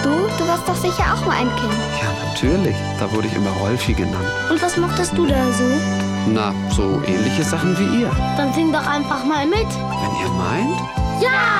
Du warst doch sicher auch mal ein Kind. Ja, natürlich. Da wurde ich immer Rolfi genannt. Und was mochtest du da so? Na, so ähnliche Sachen wie ihr. Dann sing doch einfach mal mit. Wenn ihr meint. Ja!